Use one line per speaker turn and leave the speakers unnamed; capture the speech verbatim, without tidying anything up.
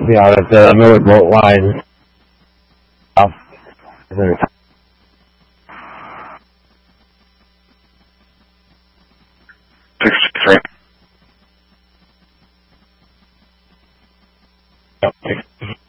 Yeah, that's the remote line. Off. Six, three.